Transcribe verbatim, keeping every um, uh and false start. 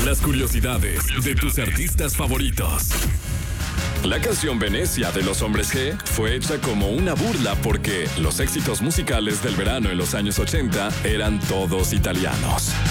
Las curiosidades de tus artistas favoritos. La canción Venecia de los Hombres G fue hecha como una burla porque los éxitos musicales del verano en los años ochenta eran todos italianos.